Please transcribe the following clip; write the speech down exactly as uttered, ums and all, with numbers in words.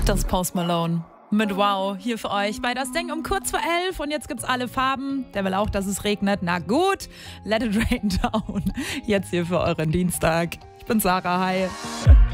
Das Post Malone mit Wow hier für euch bei Das Ding um kurz vor elf. Und jetzt gibt's alle Farben. Der will auch, dass es regnet. Na gut, let it rain down. Jetzt hier für euren Dienstag. Ich bin Sarah, hi.